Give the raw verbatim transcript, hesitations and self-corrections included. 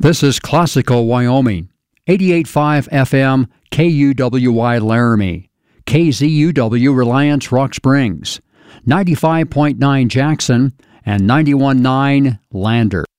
This is Classical Wyoming, eighty-eight point five F M K U W Y Laramie, K Z U W Reliance Rock Springs, ninety-five point nine Jackson, and ninety-one point nine Lander.